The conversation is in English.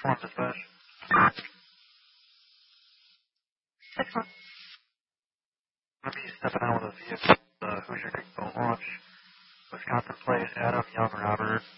6-1 dispatch. 6-1. Going to be stepping out with a vehicle, Hoosier Creek Boat Launch, Wisconsin plate, Adam Young Robert.